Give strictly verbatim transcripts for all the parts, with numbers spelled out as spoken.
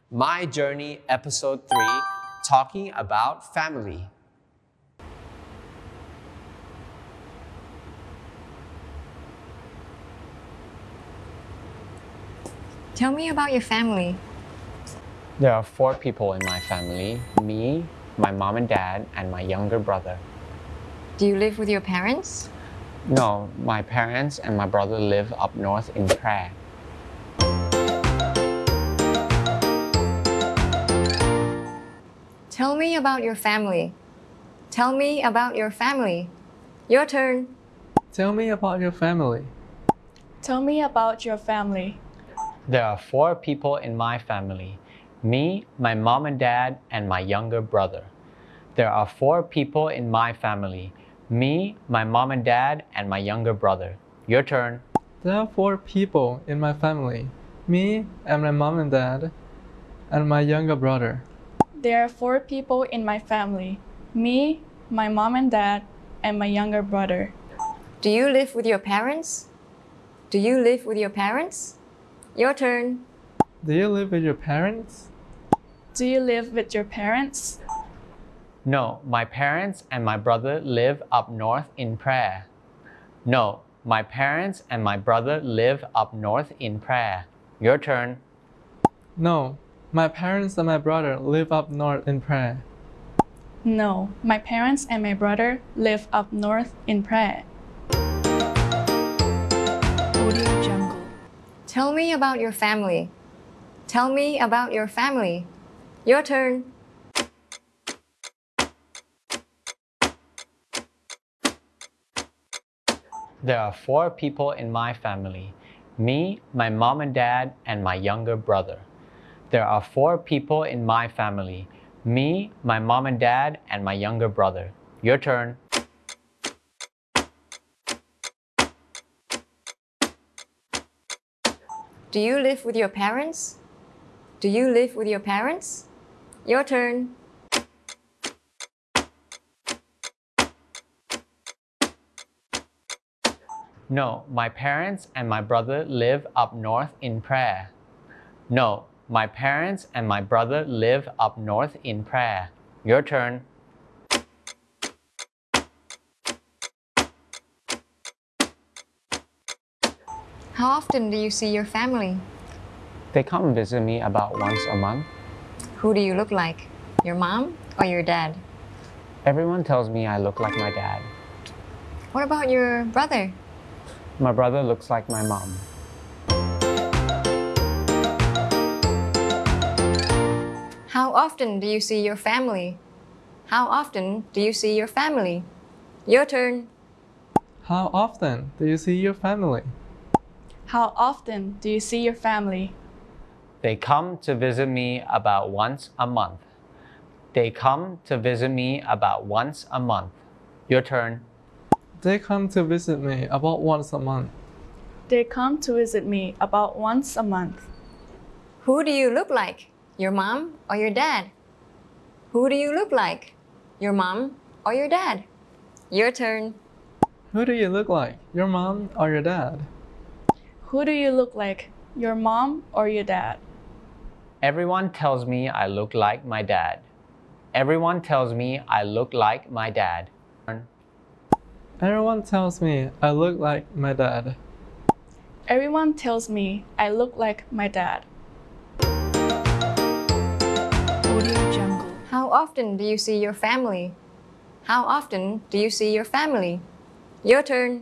My Journey, Episode three, talking about family. Tell me about your family. There are four people in my family: me, my mom and dad, and my younger brother. Do you live with your parents? No, my parents and my brother live up north in Phra. Tell me about your family. Tell me about your family. Your turn. Tell me about your family. Tell me about your family. There are four people in my family: me, my mom and dad, and my younger brother. There are four people in my family: me, my mom and dad, and my younger brother. Your turn. There are four people in my family: me and my mom and dad, and my younger brother. There are four people in my family: me, my mom and dad, and my younger brother. Do you live with your parents? Do you live with your parents? Your turn. Do you live with your parents? Do you live with your parents? No, my parents and my brother live up north in Phra. No, my parents and my brother live up north in Phra. Your turn. No, my parents and my brother live up north in Phra. No, my parents and my brother live up north in Phra. Audio Jungle. Tell me about your family. Tell me about your family. Your turn. There are four people in my family: me, my mom and dad, and my younger brother. There are four people in my family: me, my mom and dad, and my younger brother. Your turn. Do you live with your parents? Do you live with your parents? Your turn. No, my parents and my brother live up north in Phra. No, my parents and my brother live up north in Phra. Your turn. How often do you see your family? They come visit me about once a month. Who do you look like? Your mom or your dad? Everyone tells me I look like my dad. What about your brother? My brother looks like my mom. How often do you see your family? How often do you see your family? Your turn. How often do you see your family? How often do you see your family? They come to visit me about once a month. They come to visit me about once a month. Your turn. They come to visit me about once a month. They come to visit me about once a month. Who do you look like? Your mom or your dad? Who do you look like? Your mom or your dad? Your turn. Who do you look like? Your mom or your dad? Who do you look like? Your mom or your dad? Everyone tells me I look like my dad. Everyone tells me I look like my dad. Everyone tells me I look like my dad. Everyone tells me I look like my dad. Audio Jungle. How often do you see your family? How often do you see your family? Your turn.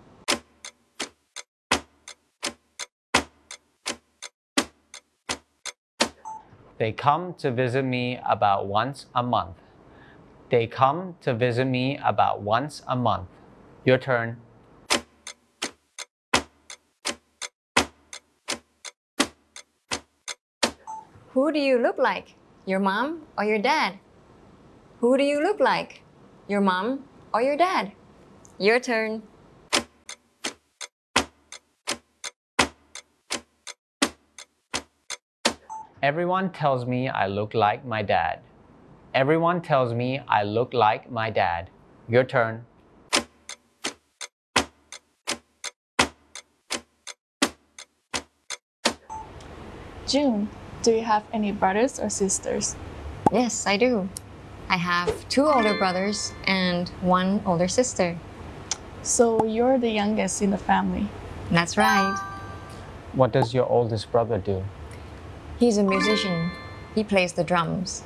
They come to visit me about once a month. They come to visit me about once a month. Your turn. Who do you look like? Your mom or your dad? Who do you look like? Your mom or your dad? Your turn. Everyone tells me I look like my dad. Everyone tells me I look like my dad. Your turn. June, Do you have any brothers or sisters? Yes, I do. I have two older brothers and one older sister. So you're the youngest in the family. That's right. What does your oldest brother do? He's a musician. He plays the drums.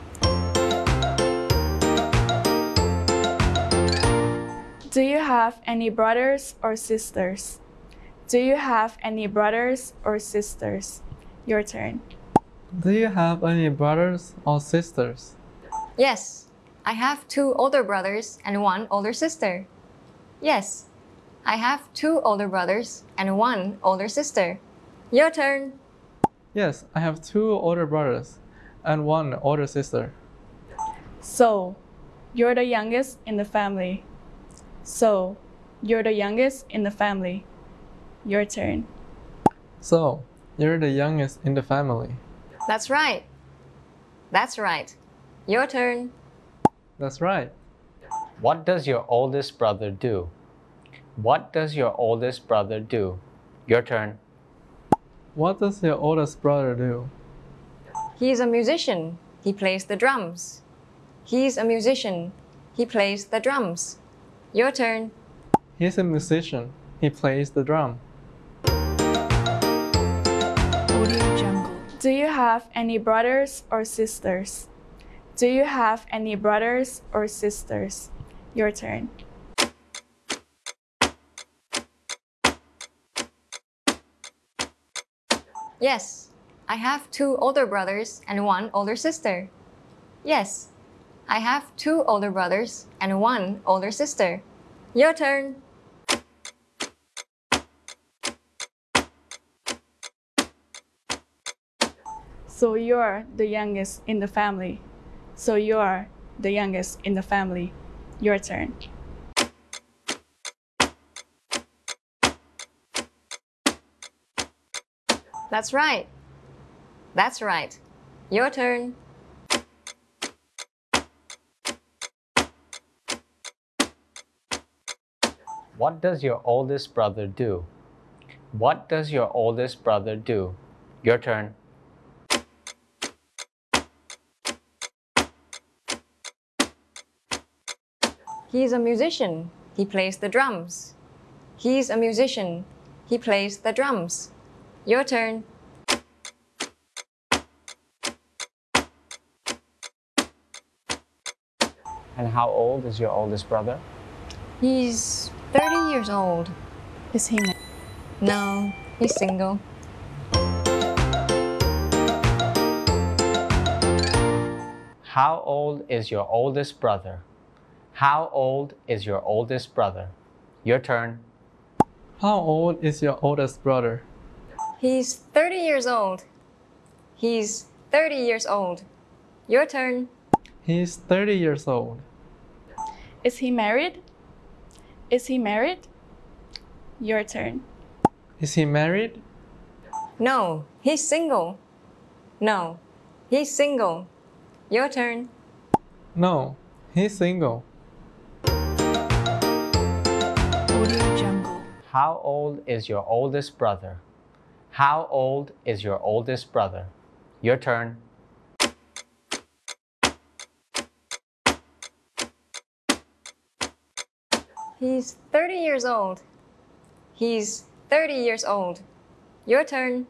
Do you have any brothers or sisters? Do you have any brothers or sisters? Your turn. Do you have any brothers or sisters? Yes, I have two older brothers and one older sister. Yes, I have two older brothers and one older sister. Your turn. Yes, I have two older brothers and one older sister. So, you're the youngest in the family. So, you're the youngest in the family. Your turn. So, you're the youngest in the family. That's right. That's right. Your turn. That's right. What does your oldest brother do? What does your oldest brother do? Your turn. What does your oldest brother do? He's a musician. He plays the drums. He's a musician. He plays the drums. Your turn. He's a musician. He plays the drum. Do you have any brothers or sisters? Do you have any brothers or sisters? Your turn. Yes, I have two older brothers and one older sister. Yes, I have two older brothers and one older sister. Your turn. So you're the youngest in the family. So you're the youngest in the family. Your turn. That's right. That's right. Your turn. What does your oldest brother do? What does your oldest brother do? Your turn. He's a musician. He plays the drums. He's a musician. He plays the drums. Your turn. And how old is your oldest brother? He's thirty years old. Is he married? No, he's single. How old is your oldest brother? How old is your oldest brother? Your turn. How old is your oldest brother? He's thirty years old. He's thirty years old. Your turn. He's thirty years old. Is he married? Is he married? Your turn. Is he married? No, he's single. No, he's single. Your turn. No, he's single. How old is your oldest brother? How old is your oldest brother? Your turn. He's thirty years old. He's thirty years old. Your turn.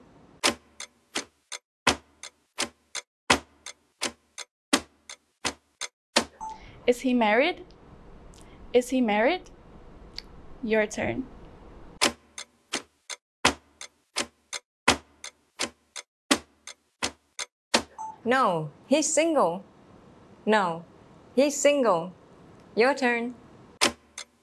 Is he married? Is he married? Your turn. No, he's single. No, he's single. Your turn.